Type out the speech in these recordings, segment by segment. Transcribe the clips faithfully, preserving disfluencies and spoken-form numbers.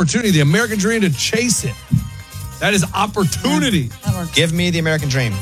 opportunity, the American dream, to chase it. That is opportunity. That works. Give me the American dream.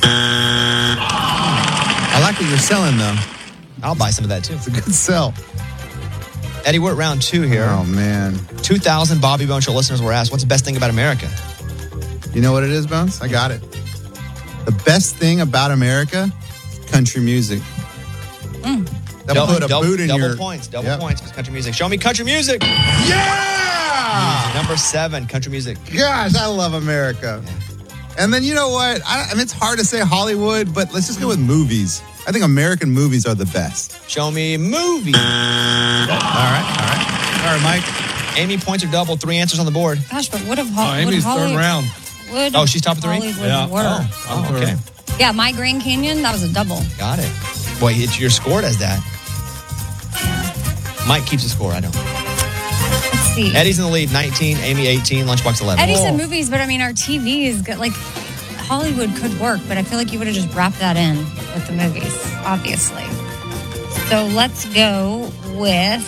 I like what you're selling, though. I'll buy some of that, too. It's a good sell. Eddie, we're at round two here. Oh, man. two thousand Bobby Bone Show listeners were asked, what's the best thing about America? You know what it is, Bones? I got it. The best thing about America, country music. Mm. That double, put a double, boot in double your... points. Double Yep. points. It's country music. Show me country music. Yeah! Number seven, country music. Gosh, I love America. And then you know what? I, I mean, it's hard to say Hollywood, but let's just go with movies. I think American movies are the best. Show me movie. All right, all right. All right, Mike. Amy, points are double. Three answers on the board. Gosh, but what if Oh, Hollywood? Amy's third round. Would Oh, she's top of three? Hollywood Yeah. work? Oh. Oh, okay. Yeah, my Grand Canyon, that was a double. Got it. Boy, it's your score as that. Mike keeps the score. I don't. Let's see. Eddie's in the lead, nineteen. Amy, eighteen. Lunchbox, eleven. Eddie said movies, but I mean, our T V is good. Like, Hollywood could work, but I feel like you would have just wrapped that in with the movies, obviously. So let's go with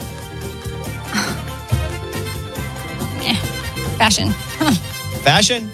eh, fashion. Fashion.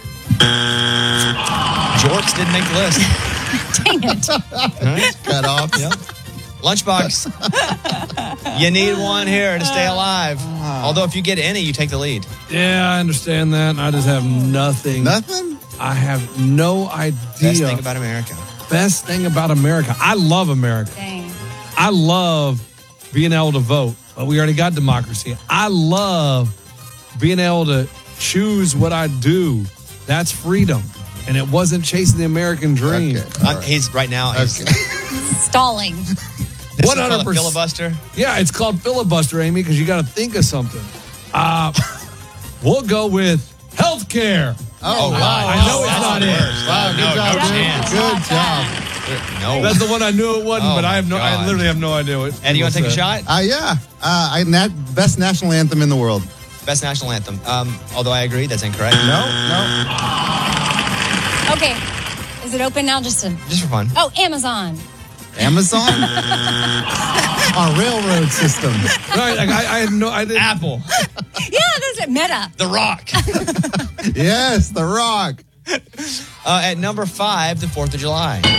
Jorts didn't make the list. Dang it. Right? Cut off. Yep. Lunchbox. You need one here to stay alive. Although if you get any, you take the lead. Yeah, I understand that. I just have nothing. Nothing? I have no idea. Best thing about America. Best thing about America. I love America. Dang. I love being able to vote. But we already got democracy. I love being able to choose what I do. That's freedom. And it wasn't chasing the American dream. Okay. Uh, he's right now. He's, Okay. Stalling. this one hundred is called a percent. filibuster. Yeah, it's called filibuster, Amy, because you got to think of something. Uh, we'll go with healthcare. Oh, God. I know it's That's not the it. worst. Wow, good no, job, no dude. chance. Good job. No. That's the one I knew it wasn't, Oh, but I have no. my I God. literally have no idea what. Eddie, you want to take a said. shot? Uh, yeah. Uh, I, nat- best national anthem in the world. Best national anthem. Um, although I agree, that's incorrect. No, no. Okay. Is it open now? Just to. Just for fun. Oh, Amazon. Amazon? Our railroad system. Right, like I, I had no. I didn't. Apple. Yeah, that's it. Meta. The Rock. Yes, The Rock. Uh, at number five, the fourth of July. Oh.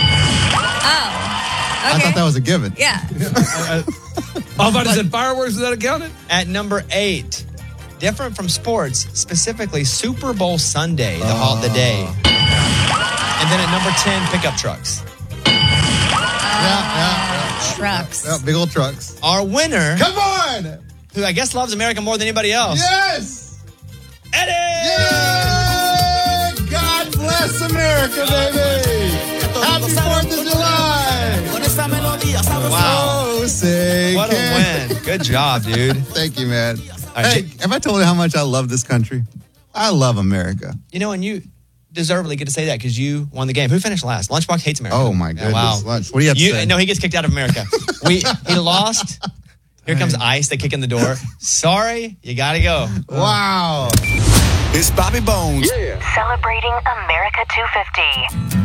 I Okay. thought that was a given. Yeah. Oh, if I said fireworks, is that accounted? At number eight, different from sports, specifically Super Bowl Sunday, the, hol- the day. And then at number ten, pickup trucks. Yeah, yeah, Trucks. yeah. Big old trucks. Our winner, Come on! who I guess loves America more than anybody else, Yes! Eddie! Yay! God bless America, baby! Happy fourth of July! Wow. Oh, say What a can- win. Good job, dude. Thank you, man. right, Hey, J- have I told you how much I love this country? I love America. You know, and you deservedly get to say that because you won the game. Who finished last? Lunchbox hates America. Oh, my Yeah, goodness. wow. Lunch. What do you have to You, say? no, he gets kicked out of America. we He lost. Here comes Ice. They kick in the door. Sorry, you got to go. Wow. It's Bobby Bones. Celebrating America two fifty.